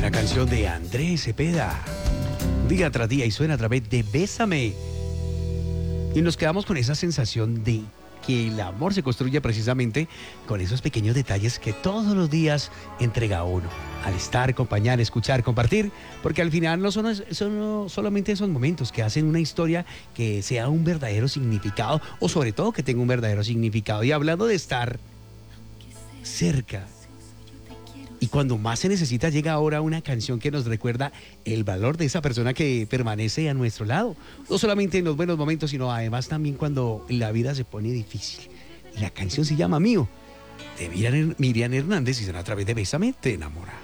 Buena canción de Andrés Cepeda. Día tras día y suena a través de Bésame. Y nos quedamos con esa sensación de que el amor se construye precisamente con esos pequeños detalles que todos los días entrega a uno. Al estar, acompañar, escuchar, compartir, porque al final no son solamente esos momentos que hacen una historia que sea un verdadero significado, o sobre todo que tenga un verdadero significado. Y hablando de estar cerca, y cuando más se necesita, llega ahora una canción que nos recuerda el valor de esa persona que permanece a nuestro lado. No solamente en los buenos momentos, sino además también cuando la vida se pone difícil. Y la canción se llama Mío, de Miriam Hernández, y será a través de Bésame, te enamora.